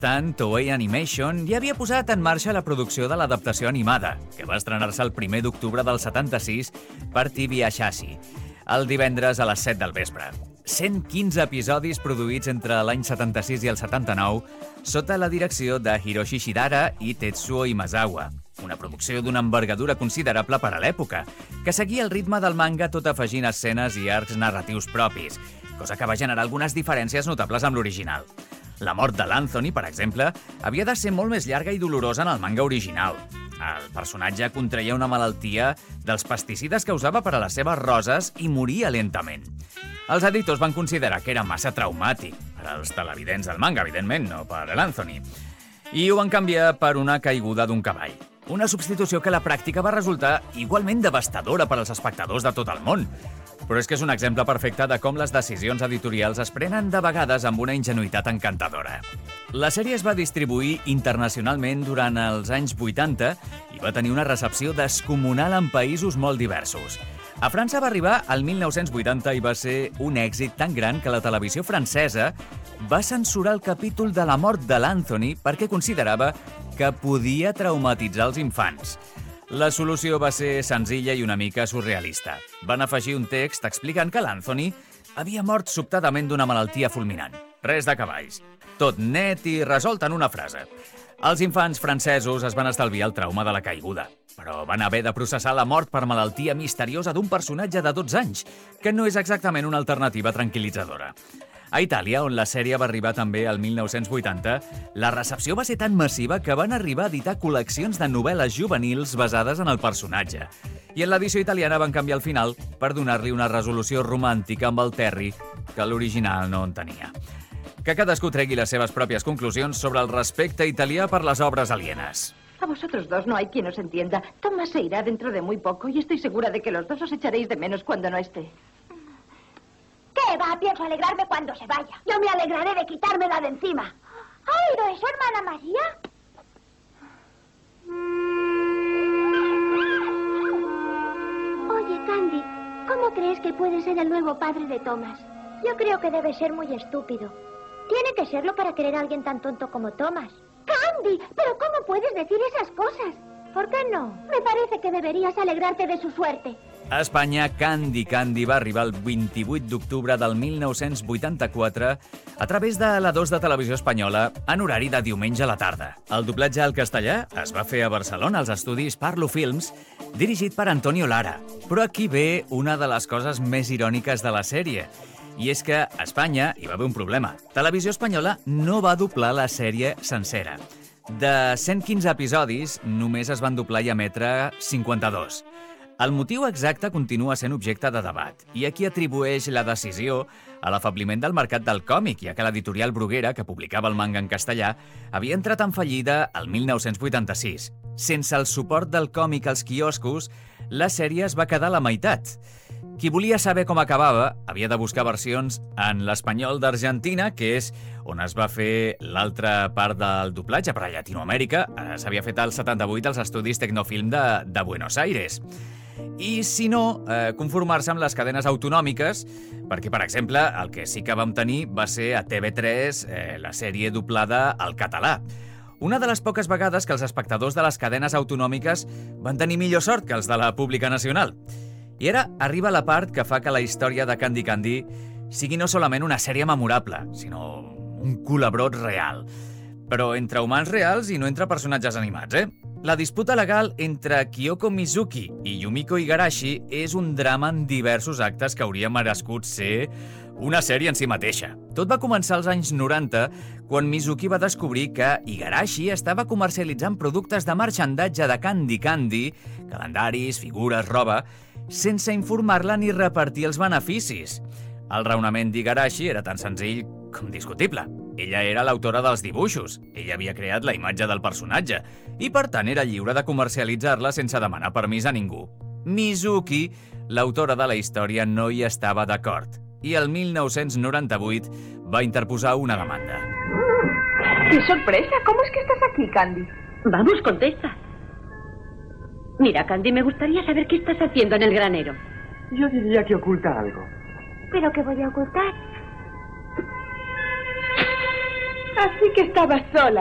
Tant, Toei Animation ja havia posat en marxa la producció de l'adaptació animada, que va estrenar-se el 1 d'octubre del 76 per TV Asahi, el divendres a les 7 del vespre. 115 episodis produïts entre l'any 76 i el 79 sota la direcció de Hiroshi Shidara i Tetsuo Imazawa, una producció d'una envergadura considerable per a l'època, que seguia el ritme del manga tot afegint escenes i arcs narratius propis, cosa que va generar algunes diferències notables amb l'original. La mort de l'Anthony, per exemple, havia de ser molt més llarga i dolorosa en el manga original. El personatge contraia una malaltia dels pesticides que usava per a les seves roses i moria lentament. Els editors van considerar que era massa traumàtic per als televidents del manga, evidentment, no per l'Anthony, i ho van canviar per una caiguda d'un cavall. Una substitució que a la pràctica va resultar igualment devastadora per als espectadors de tot el món. Però és que és un exemple perfecte de com les decisions editorials es prenen de vegades amb una ingenuïtat encantadora. La sèrie es va distribuir internacionalment durant els anys 80 i va tenir una recepció descomunal en països molt diversos. A França va arribar al 1980 i va ser un èxit tan gran que la televisió francesa va censurar el capítol de la mort de l'Anthony perquè considerava que podia traumatitzar els infants. La solució va ser senzilla i una mica surrealista. Van afegir un text explicant que l'Anthony havia mort sobtadament d'una malaltia fulminant. Res de cavalls. Tot net i resolt en una frase. Els infants francesos es van estalviar el trauma de la caiguda, però van haver de processar la mort per malaltia misteriosa d'un personatge de 12 anys, que no és exactament una alternativa tranquil·litzadora. A Itàlia, on la sèrie va arribar també al 1980, la recepció va ser tan massiva que van arribar a editar col·leccions de novel·les juvenils basades en el personatge. I en l'edició italiana van canviar el final per donar-li una resolució romàntica amb el Terry que l'original no en tenia. Que cadascú tregui les seves pròpies conclusions sobre el respecte italià per les obres alienes. A vosotros dos no hay quien os entienda. Thomas se irá dentro de muy poco y estoy segura de que los dos os echaréis de menos cuando no esté. ¿Qué va? Pienso alegrarme cuando se vaya. Yo me alegraré de quitármela de encima. ¿Ha oído eso, hermana María? Oye, Candy, ¿cómo crees que puede ser el nuevo padre de Thomas? Yo creo que debe ser muy estúpido. Tiene que serlo para querer a alguien tan tonto como Thomas. ¡Candy! ¿Pero cómo puedes decir esas cosas? ¿Por qué no? Me parece que deberías alegrarte de su suerte. A Espanya, Candy Candy va arribar el 28 d'octubre del 1984 a través de la 2 de Televisió Espanyola en horari de diumenge a la tarda. El doblatge al castellà es va fer a Barcelona als estudis Parlo Films, dirigit per Antonio Lara. Però aquí ve una de les coses més iròniques de la sèrie. I és que a Espanya hi va haver un problema. Televisió Espanyola no va doblar la sèrie sencera. De 115 episodis, només es van doblar i emetre 52. El motiu exacte continua sent objecte de debat, i aquí atribueix la decisió a l'afebliment del mercat del còmic, ja que l'editorial Bruguera, que publicava el manga en castellà, havia entrat en fallida el 1986. Sense el suport del còmic als quioscos, la sèrie es va quedar a la meitat. Qui volia saber com acabava havia de buscar versions en l'espanyol d'Argentina, que és on es va fer l'altra part del doblatge per a Llatinoamèrica. S'havia fet al 78 als estudis Tecnofilm de Buenos Aires. I, si no, conformar-se amb les cadenes autonòmiques, perquè, per exemple, el que sí que vam tenir va ser a TV3 la sèrie doblada al català. Una de les poques vegades que els espectadors de les cadenes autonòmiques van tenir millor sort que els de la pública nacional. I ara arriba la part que fa que la història de Candy Candy sigui no solament una sèrie memorable, sinó un culebrot real. Però entre humans reals i no entre personatges animats, La disputa legal entre Kyoko Mizuki i Yumiko Igarashi és un drama en diversos actes que hauria merescut ser una sèrie en si mateixa. Tot va començar als anys 90, quan Mizuki va descobrir que Igarashi estava comercialitzant productes de marxandatge de Candy Candy, calendaris, figures, roba, sense informar-la ni repartir els beneficis. El raonament d'Igarashi era tan senzill com discutible. Ella era l'autora dels dibuixos, ella havia creat la imatge del personatge i, per tant, era lliure de comercialitzar-la sense demanar permís a ningú. Mizuki, l'autora de la història, no hi estava d'acord i el 1998 va interposar una demanda. ¡Qué sorpresa! ¿Cómo es que estás aquí, Candy? Vamos, contesta. Mira, Candy, me gustaría saber qué estás haciendo en el granero. Yo diría que oculta algo. ¿Pero qué voy a ocultar? Así que estabas sola.